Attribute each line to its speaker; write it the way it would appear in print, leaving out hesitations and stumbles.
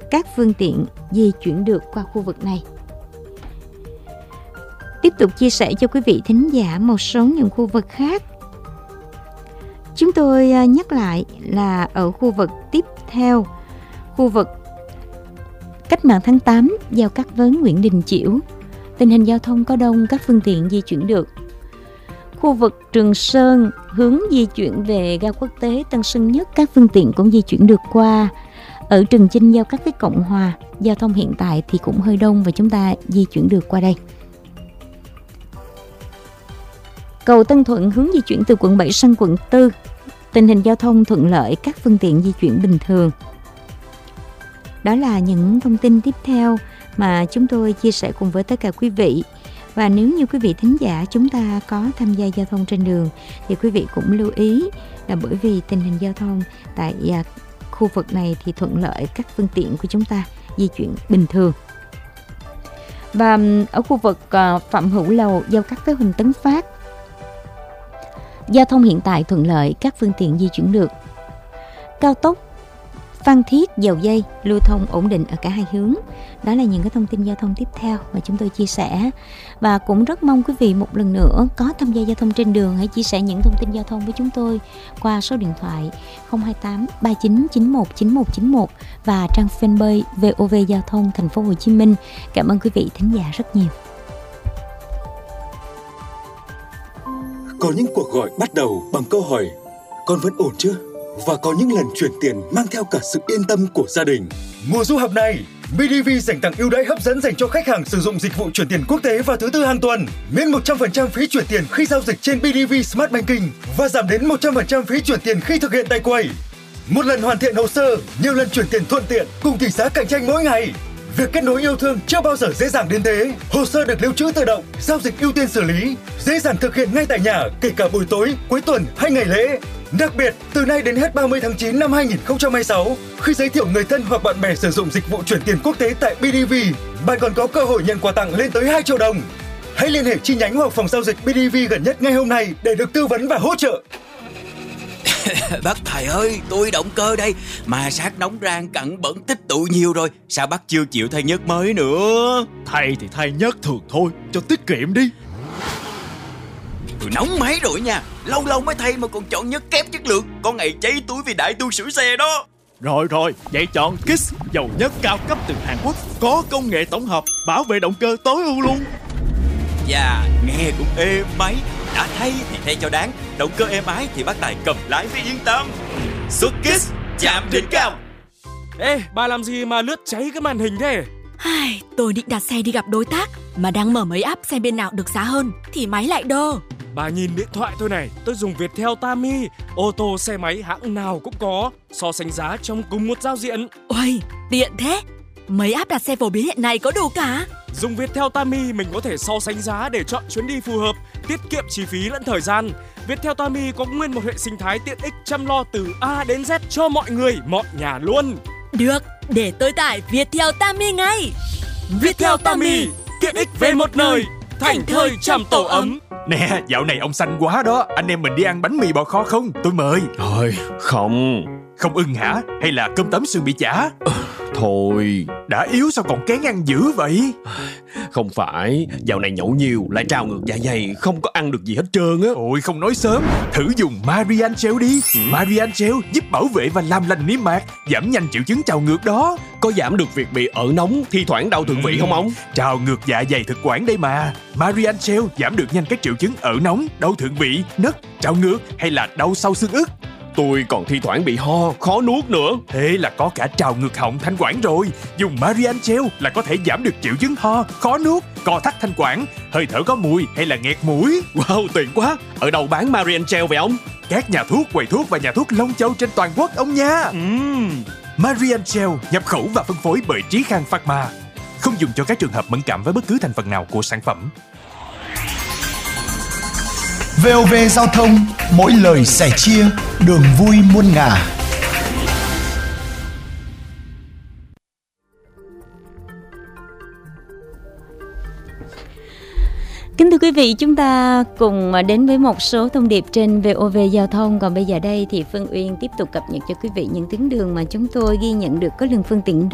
Speaker 1: các phương tiện di chuyển được qua khu vực này. Tiếp tục chia sẻ cho quý vị thính giả một số những khu vực khác. Chúng tôi nhắc lại là ở khu vực tiếp theo, khu vực Cách mạng tháng 8 giao cắt với Nguyễn Đình Chiểu, tình hình giao thông có đông, các phương tiện di chuyển được. Khu vực Trường Sơn hướng di chuyển về ga quốc tế Tân Sơn Nhất, các phương tiện cũng di chuyển được qua. Ở Trường Chinh giao cắt với Cộng Hòa, giao thông hiện tại thì cũng hơi đông và chúng ta di chuyển được qua đây. Cầu Tân Thuận hướng di chuyển từ quận 7 sang quận 4, tình hình giao thông thuận lợi, các phương tiện di chuyển bình thường. Đó là những thông tin tiếp theo mà chúng tôi chia sẻ cùng với tất cả quý vị. Và nếu như quý vị thính giả chúng ta có tham gia giao thông trên đường thì quý vị cũng lưu ý là bởi vì tình hình giao thông tại khu vực này thì thuận lợi, các phương tiện của chúng ta di chuyển bình thường. Và ở khu vực Phạm Hữu Lầu giao cắt với Huỳnh Tấn Phát, giao thông hiện tại thuận lợi, các phương tiện di chuyển được. Cao tốc Phan Thiết Dầu Dây lưu thông ổn định ở cả hai hướng. Đó là những cái thông tin giao thông tiếp theo mà chúng tôi chia sẻ. Và cũng rất mong quý vị một lần nữa có tham gia giao thông trên đường hãy chia sẻ những thông tin giao thông với chúng tôi qua số điện thoại 028 3991 9191 và trang fanpage VOV Giao thông Thành phố Hồ Chí Minh. Cảm ơn quý vị thính giả rất nhiều.
Speaker 2: Có những cuộc gọi bắt đầu bằng câu hỏi con vẫn ổn chưa? Và có những lần chuyển tiền mang theo cả sự yên tâm của gia đình.
Speaker 3: Mùa du học này, BidV dành tặng ưu đãi hấp dẫn dành cho khách hàng sử dụng dịch vụ chuyển tiền quốc tế vào thứ Tư hàng tuần. Miễn 100% phí chuyển tiền khi giao dịch trên BidV Smart Banking và giảm đến 100% phí chuyển tiền khi thực hiện tại quầy. Một lần hoàn thiện hồ sơ, nhiều lần chuyển tiền thuận tiện cùng tỷ giá cạnh tranh mỗi ngày. Việc kết nối yêu thương chưa bao giờ dễ dàng đến thế. Hồ sơ được lưu trữ tự động, giao dịch ưu tiên xử lý, dễ dàng thực hiện ngay tại nhà, kể cả buổi tối, cuối tuần hay ngày lễ. Đặc biệt, từ nay đến hết 30 tháng 9 năm 2026, khi giới thiệu người thân hoặc bạn bè sử dụng dịch vụ chuyển tiền quốc tế tại BidV, bạn còn có cơ hội nhận quà tặng lên tới 2 triệu đồng. Hãy liên hệ chi nhánh hoặc phòng giao dịch BidV gần nhất ngay hôm nay để được tư vấn và hỗ trợ.
Speaker 4: Bác thầy ơi, tôi động cơ đây, mà sát nóng rang cặn bẩn tích tụ nhiều rồi, sao bác chưa chịu thay nhớt mới nữa?
Speaker 5: Thay thì thay nhớt thường thôi, cho tiết kiệm đi.
Speaker 4: Tôi nóng máy rồi nha, lâu lâu mới thay mà còn chọn nhớt kém chất lượng, có ngày cháy túi vì đại tu sửa xe đó.
Speaker 5: Rồi, vậy chọn Kiss, dầu nhớt cao cấp từ Hàn Quốc, có công nghệ tổng hợp, bảo vệ động cơ tối ưu luôn.
Speaker 4: Dạ, nghe cũng êm máy, đã thay thì thay cho đáng, động cơ êm ái thì bác Tài cầm lái mới yên tâm. Xuất Kiss, chạm đỉnh cao.
Speaker 6: Ê, bà làm gì mà lướt cháy cái màn hình thế?
Speaker 7: Tôi định đặt xe đi gặp đối tác, mà đang mở mấy app xem bên nào được giá hơn thì máy lại đơ.
Speaker 6: Bà nhìn điện thoại tôi này, tôi dùng Viettel Tami, ô tô xe máy hãng nào cũng có, so sánh giá trong cùng một giao diện.
Speaker 7: Ôi, tiện thế. Mấy app đặt xe phổ biến hiện nay có đủ cả.
Speaker 6: Dùng Viettel Tami mình có thể so sánh giá để chọn chuyến đi phù hợp, tiết kiệm chi phí lẫn thời gian. Viettel Tami có nguyên một hệ sinh thái tiện ích chăm lo từ A đến Z cho mọi người, mọi nhà luôn.
Speaker 7: Được, để tôi tải Viettel Tami ngay.
Speaker 6: Viettel Tami, tiện ích về một nơi, thành thơi chăm tổ ấm.
Speaker 5: Nè, dạo này ông xanh quá đó, anh em mình đi ăn bánh mì bò kho không? Tôi mời.
Speaker 8: Thôi, không.
Speaker 5: Không ưng hả? Hay là cơm tấm xương bị chả?
Speaker 8: Thôi.
Speaker 5: Đã yếu sao còn kén ăn dữ vậy?
Speaker 8: Không phải, dạo này nhậu nhiều lại trào ngược dạ dày, không có ăn được gì hết trơn á.
Speaker 5: Ôi không nói sớm, thử dùng Marian Gel đi. Marian Gel giúp bảo vệ và làm lành niêm mạc, giảm nhanh triệu chứng trào ngược đó.
Speaker 8: Có giảm được việc bị ợ nóng, thi thoảng đau thượng vị không ông?
Speaker 5: Trào ngược dạ dày thực quản đây mà. Marian Gel giảm được nhanh các triệu chứng ợ nóng, đau thượng vị, nấc, trào ngược hay là đau sau xương ức.
Speaker 8: Tôi còn thi thoảng bị ho, khó nuốt nữa.
Speaker 5: Thế là có cả trào ngược họng thanh quản rồi. Dùng Marian Gel là có thể giảm được triệu chứng ho, khó nuốt, co thắt thanh quản, hơi thở có mùi hay là nghẹt mũi.
Speaker 8: Wow, tuyệt quá. Ở đâu bán Marian Gel vậy ông?
Speaker 5: Các nhà thuốc, quầy thuốc và nhà thuốc Long Châu trên toàn quốc ông nha. Marian Gel nhập khẩu và phân phối bởi Trí Khang Pharma. Không dùng cho các trường hợp mẫn cảm với bất cứ thành phần nào của sản phẩm.
Speaker 9: VOV Giao thông, mỗi lời sẻ chia, đường vui muôn ngả.
Speaker 1: Kính thưa quý vị, chúng ta cùng đến với một số thông điệp trên VOV Giao thông. Còn bây giờ đây thì Phương Uyên tiếp tục cập nhật cho quý vị những tuyến đường mà chúng tôi ghi nhận được có lượng phương tiện